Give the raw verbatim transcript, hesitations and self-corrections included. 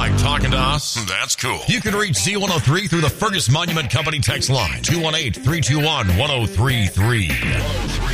like talking to us? That's cool. You can reach Z one oh three through the Fergus Monument Company text line, two one eight, three two one, one oh three three.